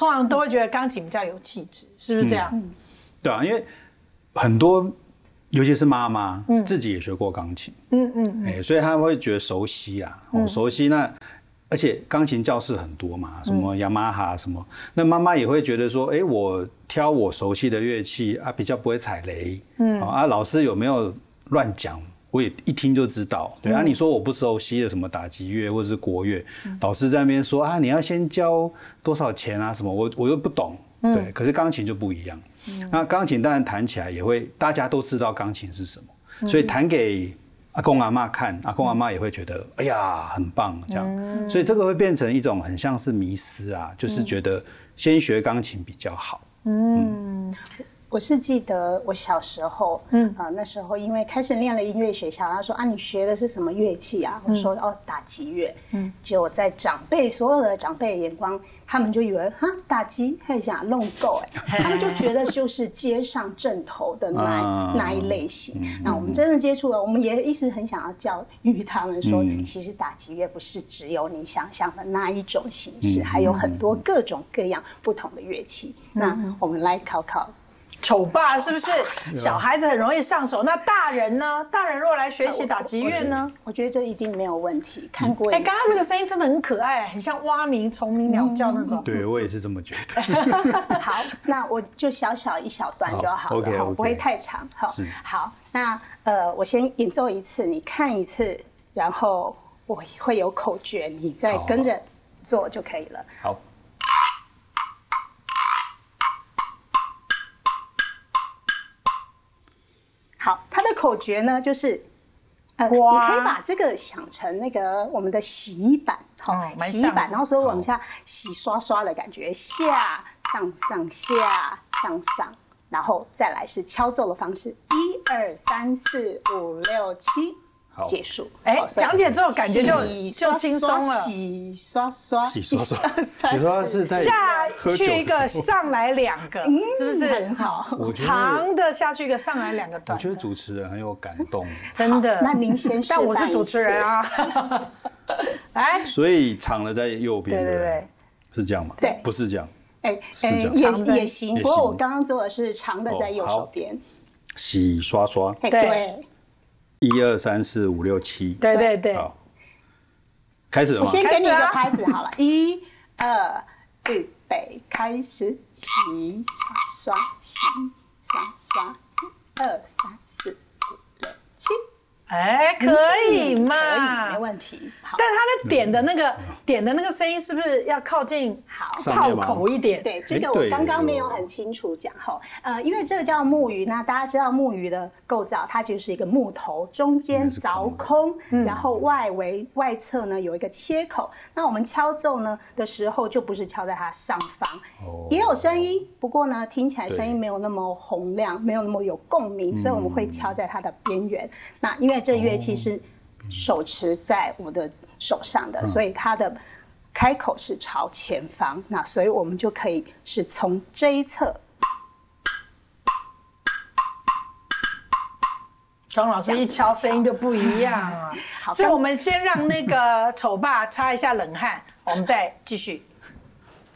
通常都会觉得钢琴比较有气质，是不是这样？ 对啊，因为很多，尤其是妈妈，自己也学过钢琴，所以她会觉得熟悉啊，熟悉那。而且钢琴教室很多嘛，什么雅马哈什么，那妈妈也会觉得说，我挑我熟悉的乐器啊，比较不会踩雷，老师有没有乱讲，我也一听就知道，对啊，你说我不熟悉的什么打击乐或者是国乐，老师在那边说啊，你要先交多少钱啊什么，我又不懂，对，可是钢琴就不一样，那钢琴当然弹起来也会，大家都知道钢琴是什么，所以弹给阿公阿嬷看，阿公阿嬷也会觉得，哎呀，很棒，这样，所以这个会变成一种很像是迷思啊，就是觉得先学钢琴比较好。 我是记得我小时候，那时候因为开始念了音乐学校，他说啊，你学的是什么乐器啊？我说哦，打击乐。结果在所有的长辈的眼光，他们就以为打击还想弄够他们就觉得就是街上正头的那一类型。那我们真的接触了，我们也一直很想要教育他们说，其实打击乐不是只有你想象的那一种形式，还有很多各种各样不同的乐器。那我们来考考。 丑爸是不是？小孩子很容易上手，那大人呢？大人如果来学习打击乐呢？ 我觉得这一定没有问题。看过一次， 刚刚那个声音真的很可爱，很像蛙鸣、虫鸣、鸟叫那种。 对，我也是这么觉得。 好，那我就一小段就好了，好，不会太长。好，那我先演奏一次，你看一次，然后我会有口诀，你再跟着做就可以了。 好。 好，它的口诀呢就是，你可以把这个想成那个我们的洗衣板，洗衣板，然后所以往下洗刷刷的感觉，下上上下上上，然后再来是敲奏的方式，1 2 3 4 5 6 7。结束。 讲解之后感觉就轻松了。 洗刷刷， 洗刷刷，你说是在下去一个，上来两个，是不是很好？ 长的下去一个，上来两个短。 我觉得主持人很有感动， 真的。 那您先示范一次。 但我是主持人啊。来， 所以长的在右边， 对， 是这样吗？ 对， 不是这样。 也行。不过我刚刚做的是长的在右手边。 洗刷刷。 对。 1 2 3 4 5 6 7， 对， 好，开始了吗？ 我先给你一个拍子好了，1 2，预备，开始，洗刷刷，洗刷刷，1 2 3 4 5 6 7， 可以嘛？ 可以，没问题。好， 但它的点的那个声音是不是要靠近炮口一点？ 对，这个我刚刚没有很清楚讲因为这个叫木鱼，那大家知道木鱼的构造，它就是一个木头，中间凿空，然后外侧呢有一个切口。那我们敲奏呢的时候，就不是敲在它上方，也有声音，不过呢听起来声音没有那么洪亮，没有那么有共鸣，所以我们会敲在它的边缘。那因为这乐器是手持在我的手上的，所以它的开口是朝前方，那所以我们就可以是从这一侧。 庄老师一敲声音就不一样啊，所以我们先让那个丑爸擦一下冷汗，我们再继续。